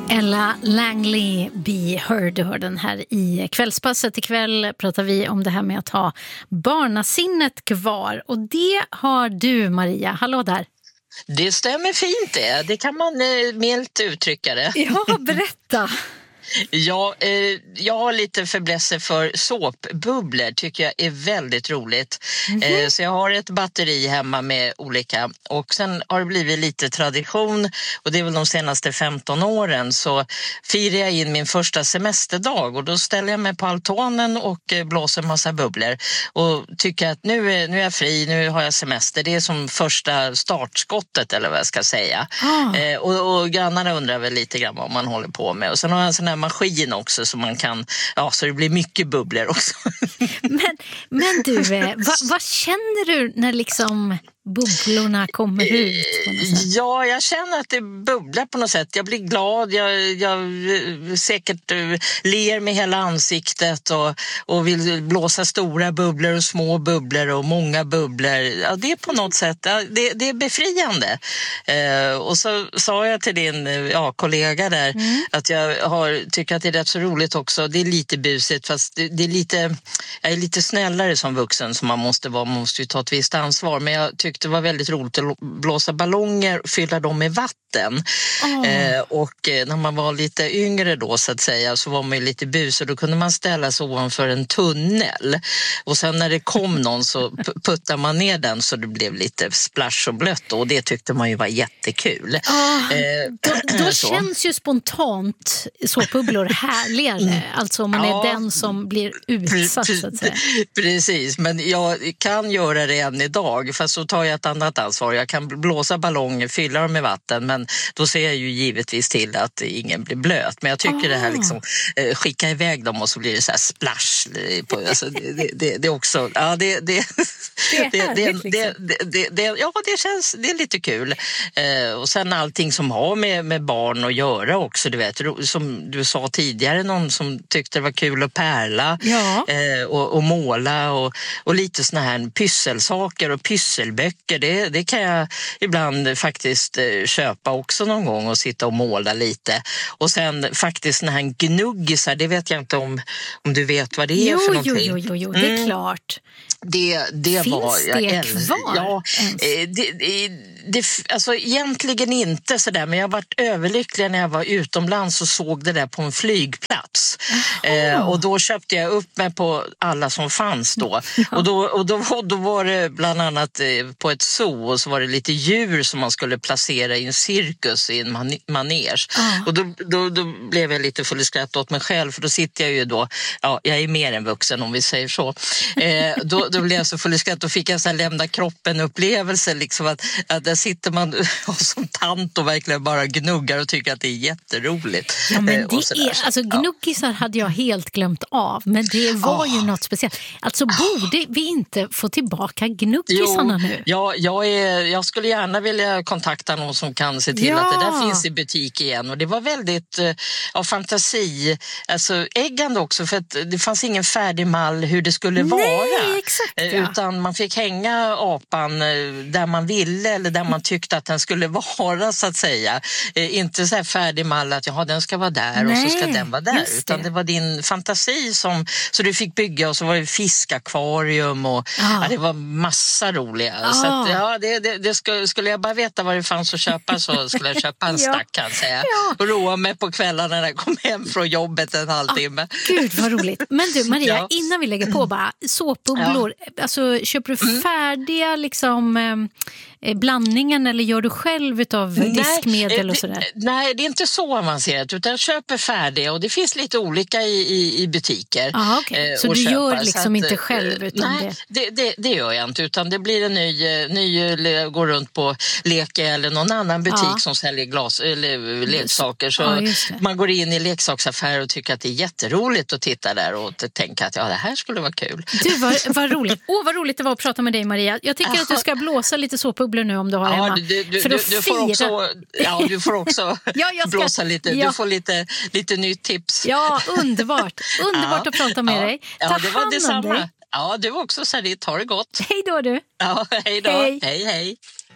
Ella Langley, Be Heard, du hör den här i kvällspasset. Ikväll pratar vi om det här med att ha barnasinnet kvar. Och det har du, Maria. Hallå där. Det stämmer fint det. Det kan man milt uttrycka det. Ja, berätta. Ja, jag har lite fäblesse för såpbubblor, tycker jag är väldigt roligt. Så jag har ett batteri hemma med olika, och sen har det blivit lite tradition, och det är väl de senaste 15 åren, så firar jag in min första semesterdag och då ställer jag mig på altanen och blåser massa bubblor och tycker att nu är jag fri, nu har jag semester. Det är som första startskottet, eller vad jag ska säga. Och grannarna undrar väl lite grann vad man håller på med, och sen har jag en sån här maskin också så man kan, ja, så det blir mycket bubblor också. Men du, vad känner du när liksom bubblorna kommer ut på något sätt? Ja, jag känner att det bubblar på något sätt. Jag blir glad, jag säkert ler med hela ansiktet och vill blåsa stora bubblor och små bubblor och många bubblor. Ja, det är på något sätt, det är befriande. Och så sa jag till din kollega där att jag tycker att det är rätt så roligt också. Det är lite busigt, fast det är lite, jag är lite snällare som vuxen som man måste vara. Man måste ju ta ett visst ansvar, men jag tyckte det var väldigt roligt att blåsa ballonger och fylla dem med vatten. Och när man var lite yngre då, så att säga, så var man ju lite bus, och då kunde man ställa sig ovanför en tunnel. Och sen när det kom någon så puttade man ner den så det blev lite splash och blött, och det tyckte man ju var jättekul. Då känns ju spontant såpbubblor härligare, alltså om man är den som blir utsatt, så att säga. Precis, men jag kan göra det än idag, fast så tar jag ett annat ansvar. Jag kan blåsa ballonger, fylla dem med vatten, men då ser jag ju givetvis till att ingen blir blöt. Men jag tycker det här liksom, skicka iväg dem och så blir det så här splash på, alltså det är också, ja, det känns, det är lite kul. Och sen allting som har med barn att göra också, du vet, som du sa tidigare, någon som tyckte det var kul att pärla och måla och lite såna här pysselsaker och pysselböcker, det kan jag ibland faktiskt köpa också någon gång och sitta och måla lite. Och sen faktiskt såna här gnuggisar, det vet jag inte om du vet vad det är för någonting. Jo, det är klart. Det finns var, det kvar? Ja, alltså egentligen inte sådär, men jag varit överlycklig när jag var utomlands och såg det där på en flygplats. Och då köpte jag upp mig på alla som fanns då. Och då var det bland annat på ett zoo, och så var det lite djur som man skulle placera i en cirkus i en manege. Och då blev jag lite full i skratt åt mig själv, för då sitter jag ju då, jag är mer än vuxen om vi säger så. Då blev jag så full i skratt, och fick jag så här lämna kroppen upplevelse, liksom att där sitter man som tant och verkligen bara gnuggar och tycker att det är jätteroligt. Ja, men det är, alltså gnuggisar hade jag helt glömt av, men det var ju något speciellt. Alltså borde vi inte få tillbaka gnuggisarna nu? Ja, jag skulle gärna vilja kontakta någon som kan se till att det där finns i butik igen, och det var väldigt fantasi, alltså äggande också, för att det fanns ingen färdig mall hur det skulle vara. Exakt, utan man fick hänga apan där man ville eller där man tyckte att den skulle vara, så att säga. Inte så här färdig mall att den ska vara där och så ska den vara där, utan det var din fantasi så du fick bygga, och så var det fiskakvarium och det var massa roliga. Så att, det skulle jag bara veta vad det fanns att köpa, så skulle jag köpa en stack, kan jag säga. Och roa mig på kvällarna när jag kom hem från jobbet en halvtimme. Gud vad roligt. Men du Maria, innan vi lägger på bara såpbubblor, alltså köper du färdiga liksom blandningen, eller gör du själv utav diskmedel och sådär? Nej, det är inte så avancerat, utan jag köper färdiga, och det finns lite olika i butiker. Så du gör liksom inte själv? Utan det gör jag inte, utan det blir en ny går runt på Leke eller någon annan butik som säljer glas eller leksaker, så man går in i leksaksaffär och tycker att det är jätteroligt att titta där och tänka att det här skulle vara kul. Du, vad roligt. Vad roligt det var att prata med dig, Maria. Jag tycker att du ska blåsa lite såpbubblor nu om du har hemma. Du får också blåsa lite. Du får lite nytt tips. Ja, underbart. Underbart att prata med dig. Ta det var detsamma. Ja, du också, Sarit. Ha det gott. Hej då, du. Ja, hej då. Hej.